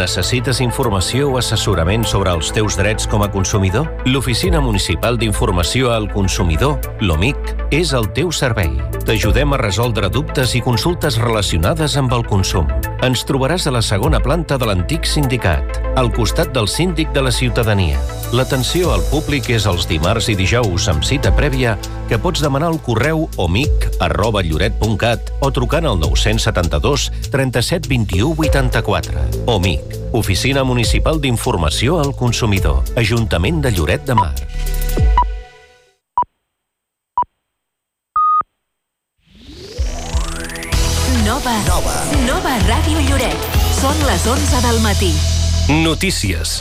Necessites informació o assessorament sobre els teus drets com a consumidor? L'Oficina Municipal d'Informació al Consumidor, l'OMIC, és el teu servei. T'ajudem a resoldre dubtes i consultes relacionades amb el consum. Ens trobaràs a la segona planta de l'antic sindicat, al costat del síndic de la ciutadania. L'atenció al públic és els dimarts i dijous amb cita prèvia que pots demanar al correu omic@lloret.cat o trucant al 972 37 21 84. OMIC, Oficina Municipal d'Informació al Consumidor, Ajuntament de Lloret de Mar. Nova Ràdio Lloret. Són les 11 del matí. Notícies.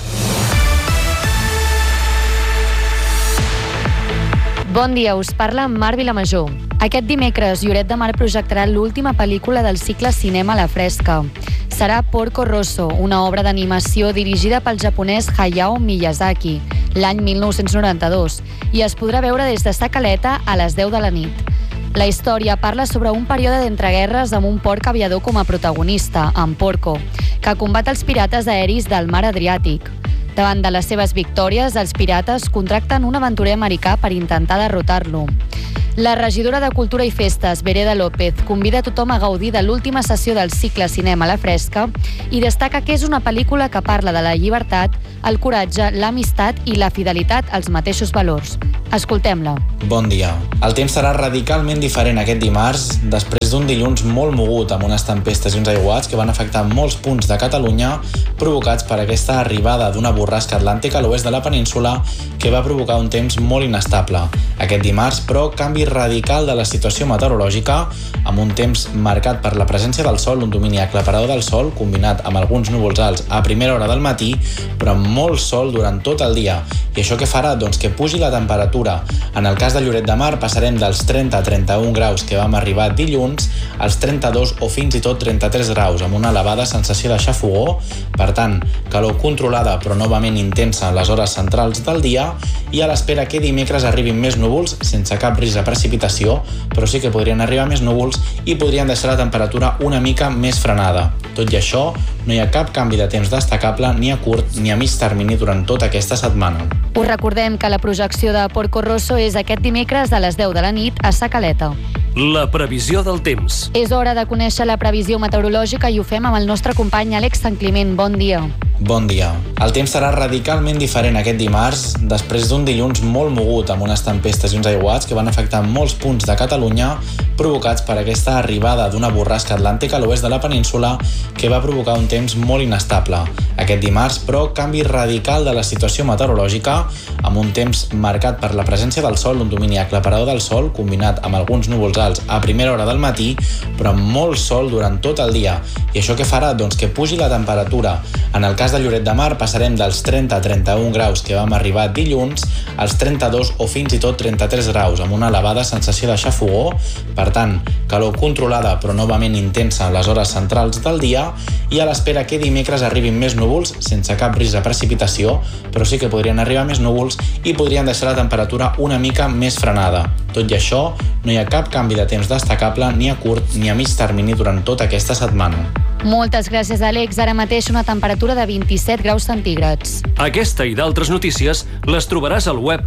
Bon dia, us parla Mar Vilamajor. Aquest dimecres, Lloret de Mar projectarà l'última pel·lícula del cicle Cinema a la Fresca. Serà Porco Rosso, una obra d'animació dirigida pel japonès Hayao Miyazaki, l'any 1992, i es podrà veure des de Sa Caleta a les 10 de la nit. La història parla sobre un període d'entreguerres amb un porc aviador com a protagonista, en Porco, que combat els pirates aeris del mar Adriàtic. Davant de les seves victòries, els pirates contracten un aventurer americà per intentar derrotar-lo. La regidora de Cultura i Festes, Vereda López, convida a tothom a gaudir de l'última sessió del cicle Cinema a la Fresca i destaca que és una pel·lícula que parla de la llibertat, el coratge, l'amistat i la fidelitat als mateixos valors. Escoltem-la. Bon dia. El temps serà radicalment diferent aquest dimarts, després d'un dilluns molt mogut amb unes tempestes i uns aiguats que van afectar molts punts de Catalunya provocats per aquesta arribada d'una borrasca atlàntica a l'oest de la península que va provocar un temps molt inestable. Aquest dimarts, però, canvi radical de la situació meteorològica amb un temps marcat per la presència del sol, un domini aclaparador del sol combinat amb alguns núvols alts a primera hora del matí, però amb molt sol durant tot el dia. I això què farà? Doncs que pugi la temperatura. En el cas de Lloret de Mar passarem dels 30 a 31 graus que vam arribar dilluns als 32 o fins i tot 33 graus amb una elevada sensació de xafogor, per tant, calor controlada però novament intensa en les hores centrals del dia i a l'espera que dimecres arribin més núvols sense cap risc de precipitació, però sí que podrien arribar més núvols i podrien deixar la temperatura una mica més frenada. Tot i això, no hi ha cap canvi de temps destacable ni a curt ni a mig termini durant tota aquesta setmana. Us recordem que la projecció de Porco Rosso és aquest dimecres a les 10 de la nit a Sa Caleta. La previsió del temps. És hora de conèixer la previsió meteorològica i ho fem amb el nostre company Àlex Sant Climent. Bon dia. Bon dia. El temps serà radicalment diferent aquest dimarts, després d'un dilluns molt mogut amb unes tempestes i uns aiguats que van afectar molts punts de Catalunya provocats per aquesta arribada d'una borrasca atlàntica a l'oest de la península que va provocar un temps molt inestable. Aquest dimarts, però, canvi radical de la situació meteorològica amb un temps marcat per la presència del sol, un domini aclaparador del sol combinat amb alguns núvols alts a primera hora del matí, però amb molt sol durant tot el dia. I això què farà? Doncs que pugi la temperatura. En el cas de Lloret de Mar passarem dels 30 a 31 graus que vam arribar dilluns als 32 o fins i tot 33 graus amb una elevada sensació de xafogor, per tant, calor controlada però novament intensa en les hores centrals del dia i a l'espera que dimecres arribin més núvols sense cap risc de precipitació, però sí que podrien arribar més núvols i podrien deixar la temperatura una mica més frenada. Tot i això, no hi ha cap canvi de temps destacable ni a curt ni a mig termini durant tota aquesta setmana. Moltes gràcies, Àlex. Ara mateix una temperatura de 27 graus centígrads. Aquesta i d'altres notícies les trobaràs al web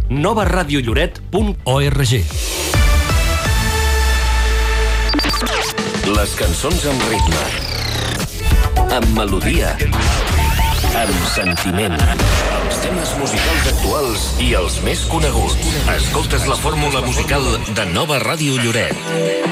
novaradiolloret.org. Les cançons amb ritme, amb melodia, amb sentiment. Els temes musicals actuals i els més coneguts. Escoltes la fórmula musical de Nova Ràdio Lloret.